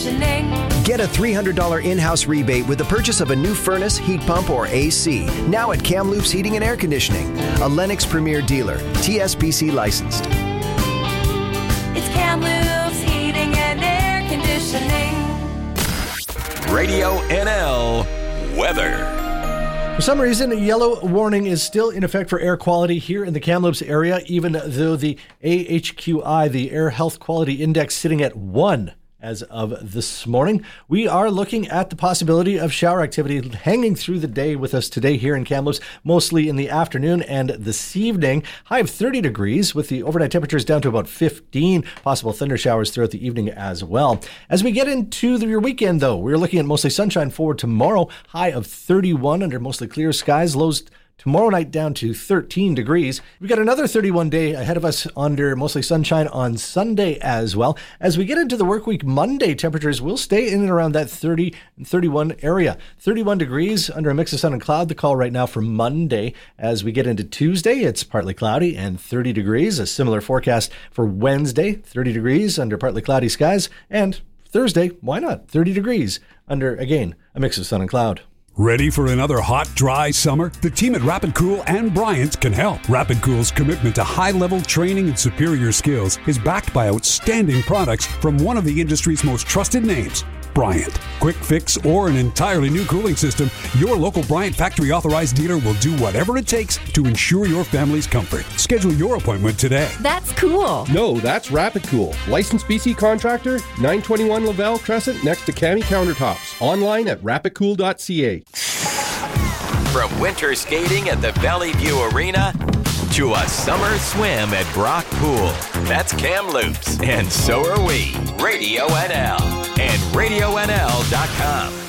conditioning. Get a $300 in-house rebate with the purchase of a new furnace, heat pump, or AC. Now at Kamloops Heating and Air Conditioning, a Lennox Premier dealer, TSPC licensed. It's Kamloops Heating and Air Conditioning. Radio NL weather. For some reason, a yellow warning is still in effect for air quality here in the Kamloops area, even though the AHQI, the Air Health Quality Index, sitting at 1 as of this morning. We are looking at the possibility of shower activity hanging through the day with us today here in Kamloops, mostly in the afternoon and this evening. High of 30 degrees with the overnight temperatures down to about 15. Possible thunder showers throughout the evening as well. As we get into your weekend, though, we're looking at mostly sunshine for tomorrow. High of 31 under mostly clear skies. Lows tomorrow night down to 13 degrees. We've got another 31 day ahead of us under mostly sunshine on Sunday as well. As we get into the work week Monday, temperatures will stay in and around that 30 and 31 area. 31 degrees under a mix of sun and cloud. The call right now for Monday. As we get into Tuesday, it's partly cloudy and 30 degrees. A similar forecast for Wednesday, 30 degrees under partly cloudy skies. And Thursday, why not? 30 degrees under, again, a mix of sun and cloud. Ready for another hot, dry summer? The team at Rapid Cool and Bryant can help. Rapid Cool's commitment to high-level training and superior skills is backed by outstanding products from one of the industry's most trusted names, Bryant. Quick fix or an entirely new cooling system, your local Bryant factory authorized dealer will do whatever it takes to ensure your family's comfort. Schedule your appointment today. That's cool. No, that's Rapid Cool. Licensed BC contractor, 921 Lavelle Crescent next to Cami Countertops. Online at rapidcool.ca. From winter skating at the Valley View Arena to a summer swim at Brock Pool. That's Kamloops, and so are we. Radio NL and RadioNL.com.